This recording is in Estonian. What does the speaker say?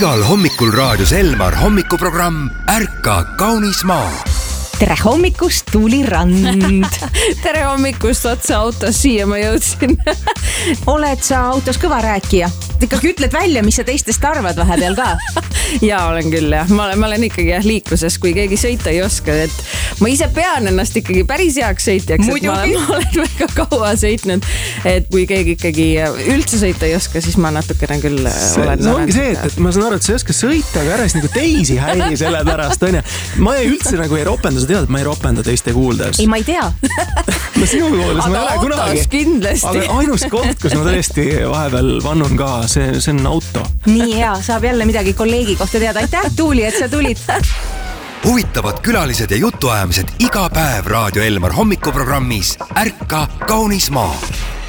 Igal hommikul raadios Elmar hommikuprogramm Ärka kaunis maa. Tere hommikust, Tuuli Rand. Tere hommikust, otsa autos, siia ma jõudsin. Oled sa autos kõva rääkija? Ikkagi ütled välja, mis sa teistest arvad vahepeal ka? Jaa, olen küll jah. Ma olen ikkagi liikluses, kui keegi sõita ei oska. Et ma ise pean ennast ikkagi päris heaks sõitjaks. Ma olen väga kaua sõitnud. Et kui keegi ikkagi üldse sõita ei oska, siis ma natukene küll olen. See ongi see, et ma saan aru, et sa ei oska sõita, aga ära siis nagu teisi häiri selle pärast. Ma üldse nagu ei ropenda, sa tead, et ma ei ropenda teiste kuuldes. Ei, ma ei tea. Ma sinu kuuldes ma ei ole kunagi. Kindlasti. Aga ainus koht, kus ma tõesti vahepeal vannun ka, see on auto. Nii hea, saab jälle midagi kolleegi kohta teada. Aitäh, Tuuli, et sa tulid. Huvitavad külalised ja jutuajamised iga päev Raadio Elmar hommikuprogrammis Ärka kaunis maa.